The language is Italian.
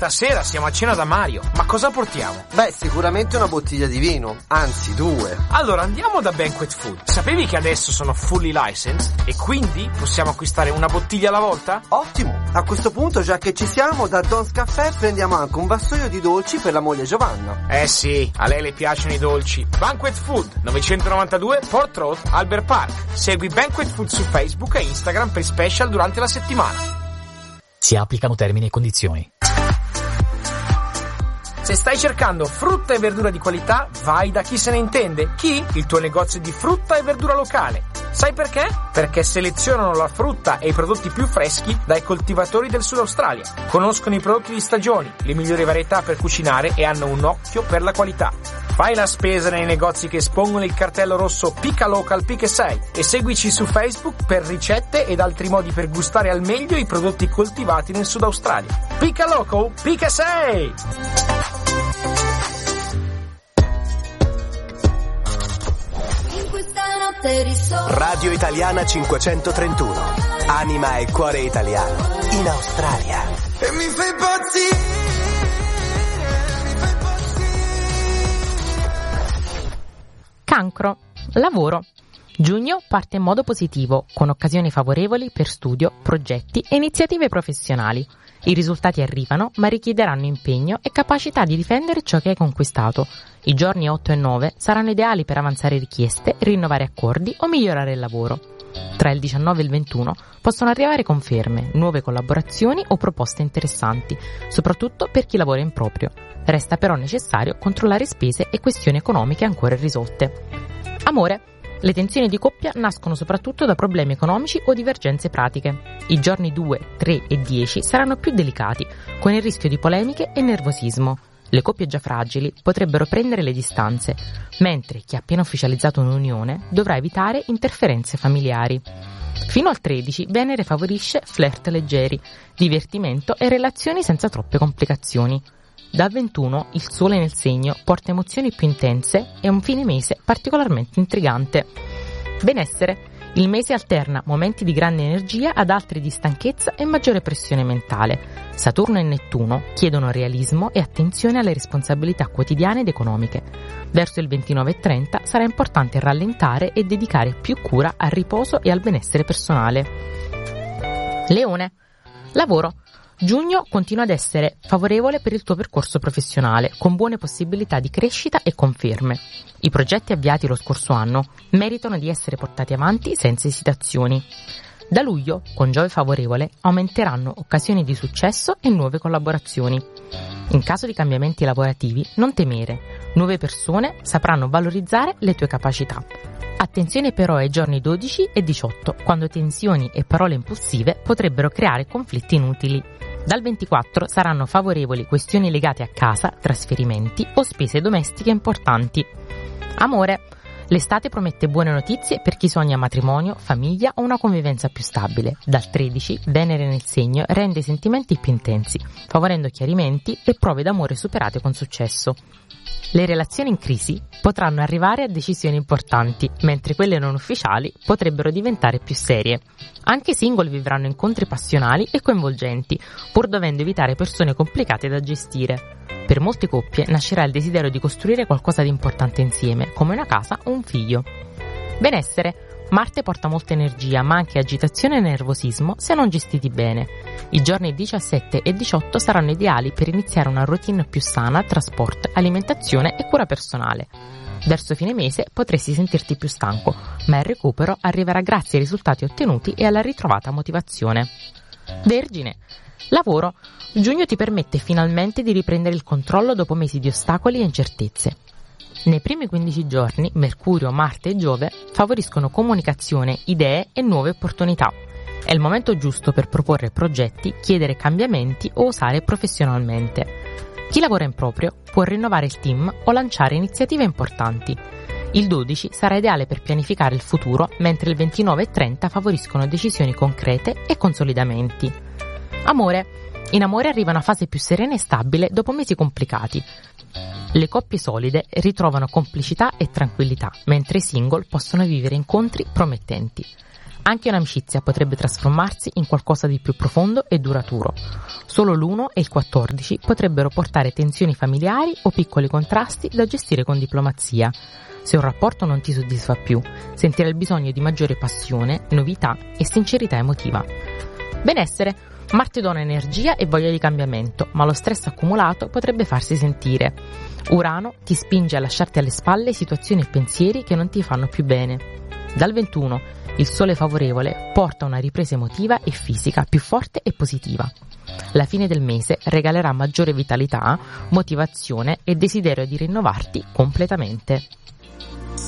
Stasera siamo a cena da Mario, ma cosa portiamo? Beh, sicuramente una bottiglia di vino, anzi 2. Allora andiamo da Banquet Food. Sapevi che adesso sono fully licensed e quindi possiamo acquistare una bottiglia alla volta? Ottimo! A questo punto, già che ci siamo, da Don's Caffè prendiamo anche un vassoio di dolci per la moglie Giovanna. Eh sì, a lei le piacciono i dolci. Banquet Food, 992 Port Road, Albert Park. Segui Banquet Food su Facebook e Instagram per special durante la settimana. Si applicano termini e condizioni. Se stai cercando frutta e verdura di qualità, vai da Chi se ne intende. Chi? Il tuo negozio di frutta e verdura locale. Sai perché? Perché selezionano la frutta e i prodotti più freschi dai coltivatori del Sud Australia. Conoscono i prodotti di stagioni, le migliori varietà per cucinare e hanno un occhio per la qualità. Fai la spesa nei negozi che espongono il cartello rosso Pica Local Pica 6 e seguici su Facebook per ricette ed altri modi per gustare al meglio i prodotti coltivati nel Sud Australia. Pica Local Pica 6! Radio Italiana 531. Anima e cuore italiano in Australia. E mi fai impazzire. Cancro. Lavoro. Giugno parte in modo positivo, con occasioni favorevoli per studio, progetti e iniziative professionali. I risultati arrivano, ma richiederanno impegno e capacità di difendere ciò che hai conquistato. I giorni 8 e 9 saranno ideali per avanzare richieste, rinnovare accordi o migliorare il lavoro. Tra il 19 e il 21 possono arrivare conferme, nuove collaborazioni o proposte interessanti, soprattutto per chi lavora in proprio. Resta però necessario controllare spese e questioni economiche ancora irrisolte. Amore. Le tensioni di coppia nascono soprattutto da problemi economici o divergenze pratiche. I giorni 2, 3 e 10 saranno più delicati, con il rischio di polemiche e nervosismo. Le coppie già fragili potrebbero prendere le distanze, mentre chi ha appena ufficializzato un'unione dovrà evitare interferenze familiari. Fino al 13 Venere favorisce flirt leggeri, divertimento e relazioni senza troppe complicazioni. Dal 21 il Sole nel segno porta emozioni più intense e un fine mese particolarmente intrigante. Benessere. Il mese alterna momenti di grande energia ad altri di stanchezza e maggiore pressione mentale. Saturno e Nettuno chiedono realismo e attenzione alle responsabilità quotidiane ed economiche. Verso il 29 e 30 sarà importante rallentare e dedicare più cura al riposo e al benessere personale. Leone. Lavoro. Giugno continua ad essere favorevole per il tuo percorso professionale, con buone possibilità di crescita e conferme. I progetti avviati lo scorso anno meritano di essere portati avanti senza esitazioni. Da luglio, con Giove favorevole, aumenteranno occasioni di successo e nuove collaborazioni. In caso di cambiamenti lavorativi, non temere. Nuove persone sapranno valorizzare le tue capacità. Attenzione però ai giorni 12 e 18, quando tensioni e parole impulsive potrebbero creare conflitti inutili. Dal 24 saranno favorevoli questioni legate a casa, trasferimenti o spese domestiche importanti. Amore. L'estate promette buone notizie per chi sogna matrimonio, famiglia o una convivenza più stabile. Dal 13 Venere nel segno rende i sentimenti più intensi, favorendo chiarimenti e prove d'amore superate con successo. Le relazioni in crisi potranno arrivare a decisioni importanti, mentre quelle non ufficiali potrebbero diventare più serie. Anche i single vivranno incontri passionali e coinvolgenti, pur dovendo evitare persone complicate da gestire. Per molte coppie nascerà il desiderio di costruire qualcosa di importante insieme, come una casa o un figlio. Benessere. Marte porta molta energia, ma anche agitazione e nervosismo se non gestiti bene. I giorni 17 e 18 saranno ideali per iniziare una routine più sana tra sport, alimentazione e cura personale. Verso fine mese potresti sentirti più stanco, ma il recupero arriverà grazie ai risultati ottenuti e alla ritrovata motivazione. Vergine. Lavoro. Giugno ti permette finalmente di riprendere il controllo dopo mesi di ostacoli e incertezze. Nei primi 15 giorni, Mercurio, Marte e Giove favoriscono comunicazione, idee e nuove opportunità. È il momento giusto per proporre progetti, chiedere cambiamenti o osare professionalmente. Chi lavora in proprio può rinnovare il team o lanciare iniziative importanti. Il 12 sarà ideale per pianificare il futuro, mentre il 29 e 30 favoriscono decisioni concrete e consolidamenti. Amore. In amore arriva una fase più serena e stabile dopo mesi complicati. Le coppie solide ritrovano complicità e tranquillità, mentre i single possono vivere incontri promettenti. Anche un'amicizia potrebbe trasformarsi in qualcosa di più profondo e duraturo. Solo l'1 e il 14 potrebbero portare tensioni familiari o piccoli contrasti da gestire con diplomazia. Se un rapporto non ti soddisfa più, sentirai il bisogno di maggiore passione, novità e sincerità emotiva. Benessere. Marte dona energia e voglia di cambiamento, ma lo stress accumulato potrebbe farsi sentire. Urano ti spinge a lasciarti alle spalle situazioni e pensieri che non ti fanno più bene. Dal 21, il Sole favorevole porta una ripresa emotiva e fisica più forte e positiva. La fine del mese regalerà maggiore vitalità, motivazione e desiderio di rinnovarti completamente.